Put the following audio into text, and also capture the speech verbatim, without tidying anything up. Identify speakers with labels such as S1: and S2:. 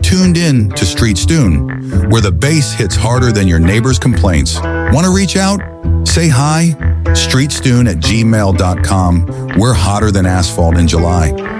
S1: tuned in to Street Stoon, where the bass hits harder than your neighbor's complaints. Want to reach out? Say hi, streetstoon at gmail dot com. We're hotter than asphalt in July.